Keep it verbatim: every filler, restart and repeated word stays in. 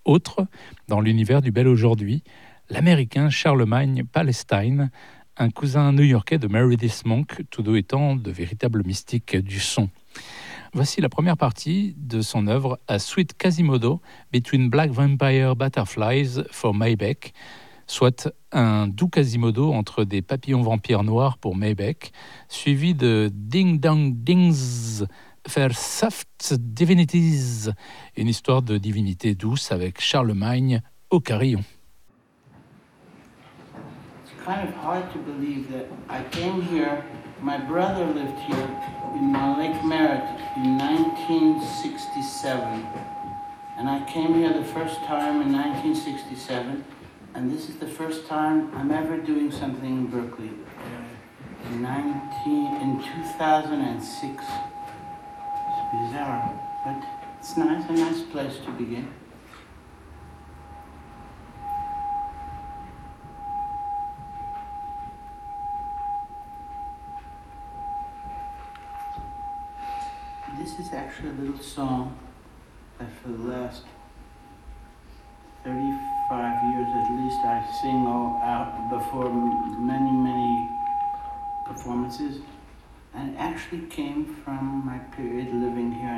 autre dans l'univers du bel aujourd'hui, l'américain Charlemagne Palestine, un cousin new-yorkais de Meredith Monk, tous deux étant de véritables mystiques du son. Voici la première partie de son œuvre A Sweet Quasimodo Between Black Vampire Butterflies for Maybeck, soit un doux Quasimodo entre des papillons vampires noirs pour Maybeck, suivi de Ding Dong Dings for Soft Divinities, une histoire de divinité douce avec Charlemagne au carillon. It's kind of hard to believe that I came here, my brother lived here in Lake Merritt in nineteen sixty-seven. And I came here the first time in nineteen sixty-seven, and this is the first time I'm ever doing something in Berkeley. In nineteen in two thousand six. It's bizarre, but it's nice, a nice place to begin. This is actually a little song that for the last thirty-five years at least I sing all out before many, many performances. And it actually came from my period living here